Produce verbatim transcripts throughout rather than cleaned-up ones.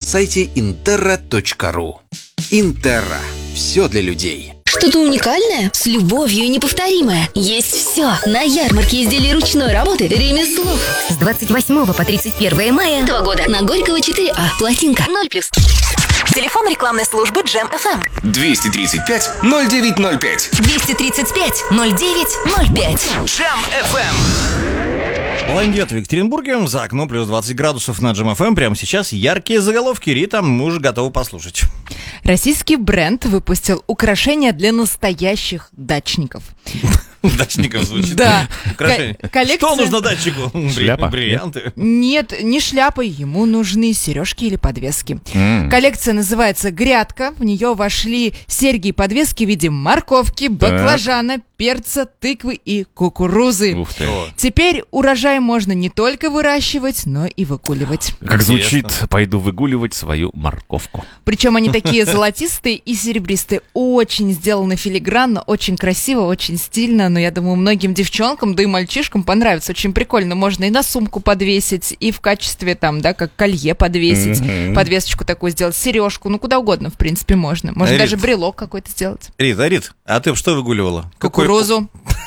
сайте интерра точка ру. Интерра. Все для людей. Что-то уникальное, с любовью и неповторимое. Есть все на ярмарке изделий ручной работы «Ремесло». С двадцать восьмого по тридцать первое мая. Два года. На Горького четыре А. Плотинка. ноль плюс. Телефон рекламной службы Джем эф эм. двести тридцать пять ноль девять ноль пять. двести тридцать пять ноль девять ноль пять. Джем эф эм. Поландет в Екатеринбурге, за окном плюс двадцать градусов на Джем эф эм. Прямо сейчас яркие заголовки. Рита, мы уже готовы послушать. Российский бренд выпустил украшения для настоящих дачников. Дачников звучит. Да. Украшение. Коллекция... Что нужно датчику? Шляпа. Бриллианты. Нет, не шляпы, ему нужны сережки или подвески. Mm. Коллекция называется «Грядка». В нее вошли серьги и подвески в виде морковки, баклажана, так. перца, тыквы и кукурузы. Ух ты. Теперь урожай можно не только выращивать, но и выгуливать. Как звучит, пойду выгуливать свою морковку. Причем они такие золотистые и серебристые. Очень сделаны филигранно, очень красиво, очень стильно. Но я думаю, многим девчонкам, да и мальчишкам понравится. Очень прикольно. Можно и на сумку подвесить, и в качестве там, да, как колье подвесить. Mm-hmm. Подвесочку такую сделать, сережку. Ну, куда угодно, в принципе, можно. Можно Рит. даже брелок какой-то сделать. Рита, Рит, а ты что выгуливала? Кукурузу.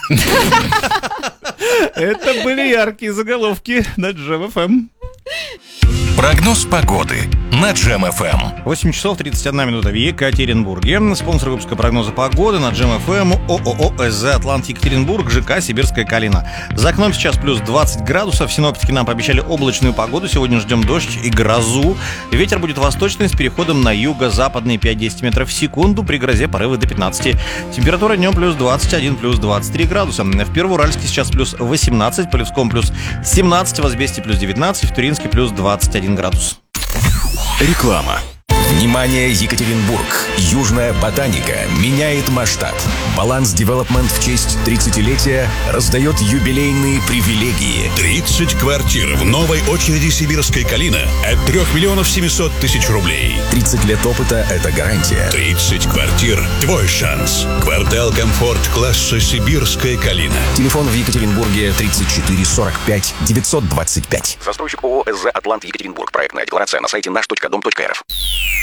Это были яркие заголовки на Джем эф эм. Прогноз погоды на Джем эф эм. восемь часов тридцать одна минута в Екатеринбурге. Спонсор выпуска прогноза погоды на Джем эф эм ООО СЗ «Атлант Екатеринбург», ЖК «Сибирская Калина». За окном сейчас плюс двадцать градусов. Синоптики нам пообещали облачную погоду. Сегодня ждем дождь и грозу. Ветер будет восточный с переходом на юго-западный пять-десять метров в секунду. При грозе порывы до пятнадцати. Температура днем плюс двадцать один, плюс двадцать три градуса. В Первоуральске сейчас плюс восемнадцать, в Полевском плюс семнадцать, в Азбесте плюс девятнадцать, в Туринске плюс двадцать один градус. Реклама. Внимание, Екатеринбург! Южная ботаника меняет масштаб. Баланс Девелопмент в честь тридцатилетия раздает юбилейные привилегии. тридцать квартир в новой очереди «Сибирская Калина» от трех миллионов семьсот тысяч рублей. тридцать лет опыта – это гарантия. тридцать квартир – твой шанс. Квартал комфорт класса «Сибирская Калина». Телефон в Екатеринбурге тридцать четыре сорок пять девятьсот двадцать пять. Застройщик ООО СЗ «Атлант Екатеринбург». Проектная декларация на сайте наш точка дом точка эр эф.